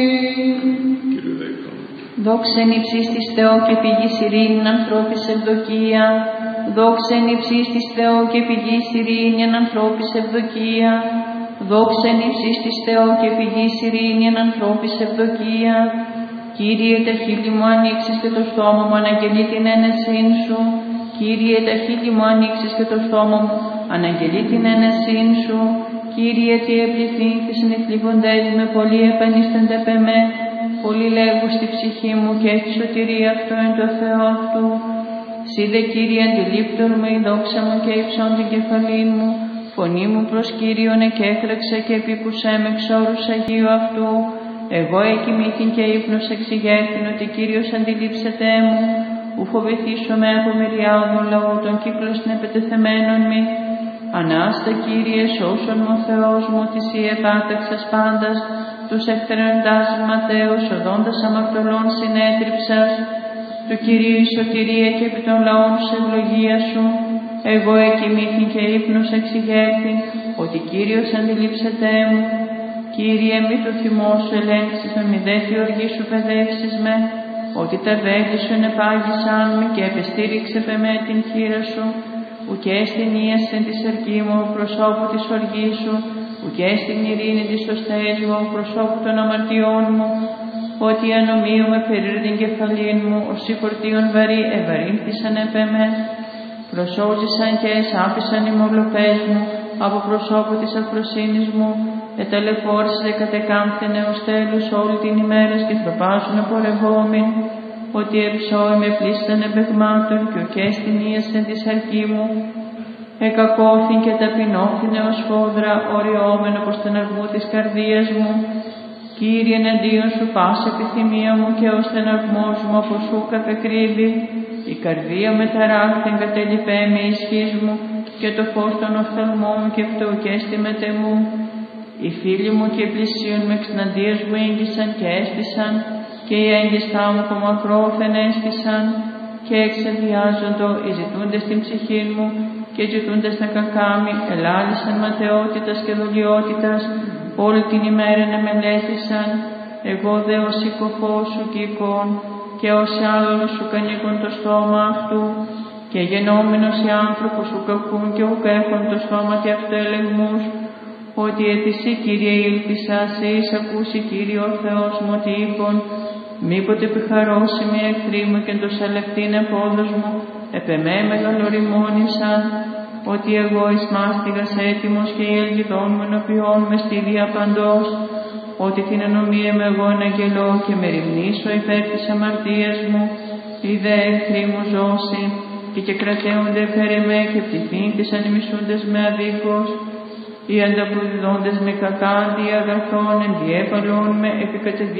Δόξεν υψής της Θεό και πηγής ειρήνην ανθρώπης ευδοκία. Δόξεν υψής της Θεό και πηγής ειρήνην ανθρώπης ευδοκία. Δόξεν υψής της Θεό και πηγής ειρήνην ανθρώπης ευδοκία. Κύριε, τα χείλη μου ανοίξεις και το στόμα μου αναγγελεί την ένεσήν σου. Κύριε, τα χείλη μου ανοίξεις και το στόμα μου αναγγελεί την ένεσήν σου. Κύριε, τι επληθύνθησαν οι θλιβοντές με, πολλοί επενίστανται επ' εμέ. Πολλοί λέγουν στη ψυχή μου και έχει σωτηρία αυτό εν το Θεό αυτού. Συ δε, Κύριε, αντιλήπτον με η δόξα μου και υψών την κεφαλήν μου. Φωνή μου προς Κύριον εκέκραξε και επίκουσέ με εξ όρους Αγίου αυτού. Εγώ εκοιμήθην και ύπνος εξηγέρθην ότι Κύριος αντιλήψεται μου. Ου φοβηθήσω με από μυριάδων λαού των κύκλων συνεπετεθεμένων μη. Ανάστα, Κύριε, σώσον μου ο Θεός μου, ότι Συ επάταξας πάντας, τους εχθρεντάς ματέους, οδόντας αμαρτωλών συνέτριψας. Του Κυρίου η σωτηρία και επί των λαών σου ευλογία σου. Εγώ εκοιμήθην και ύπνος εξηγέρθην, ότι Κύριος αντιλήψεται μου. Κύριε, μη το θυμό σου ελέγξεις με, μη δε τη οργή σου παιδεύσεις με, ότι τα βέλη σου ενεπάγησαν με και επεστήριξε με την χείρα σου. Ουκέ στην ίασεν της αρκή μου προσώπου της οργής σου, ουκέ στην ειρήνη της σωσταίας μου προσώπου των αμαρτιών μου, ότι η ανομία με περίρ την κεφαλήν μου, ως οι φορτίων βαρύ ευαρύνθησαν επ' εμέ. Προσώζησαν και εσάπησαν οι μολοπές μου, από προσώπου της αφροσύνης μου, εταλαιφόρησε κατεκάμφθεν έως τέλους όλη την ημέρα και τροπάζουν απορρευόμην, ότι εψώοι με πλήσταν επεγμάτων και ουκέ στην ίασεν της αρκή μου. Εκακόθην και ταπεινώθην έως φόδρα, οριόμενο προς τον αργού της καρδίας μου. Κύριε, εναντίον σου πάσα επιθυμία μου και ως τον αρμός μου από σου καπεκρύβει. Η καρδία με ταράχθην κατελειπέ με ισχύς μου και το φως των οφθαλμών μου και φτωουκέστη μετεμού. Οι φίλοι μου και οι πλησίον με εξναντίας μου έγγισαν και έστησαν, και οι έγγιστά μου από μακρόθεν έστησαν, και εξεδιάζοντο οι ζητούντες την ψυχή μου, και ζητούντες τα κακάμι, ελάλησαν ματαιότητας και δολιότητας, όλη την ημέρα να μελέτησαν. Εγώ δε ως οικοφός σου κοίκον, και ως άλλον σου κανίκον το στόμα αυτού, και γενόμενος οι άνθρωποι σου κακούν και ουκ έχουν το στόμα και αυτό ελεγμούς, ότι ετησί, Κύριε, ήλπισα, σε εις ακούσει, Κύριε ο Θεός μου, ότι είπον, μήποτε επιχαρώσει με εχθροί μου και το σαλευτήν επόδος μου, επ' εμέ μεγαλοριμόνησαν, ότι εγώ εις μάστιγας έτοιμος και η ελγιδόν μου ενωπιών με στη διαπαντός, ότι την ενομία με εγώ αναγγελώ και με ρημνήσω υπέρ της αμαρτίας μου, οι δε εχθροί μου ζώσει, και κρατέονται περ εμέ και πτυθύνθησαν οι μισούντες με αδίκως, οι ανταποδιδόντες με κακά αντί αγαθών, ενδιέπαλον με επικατεδίαν.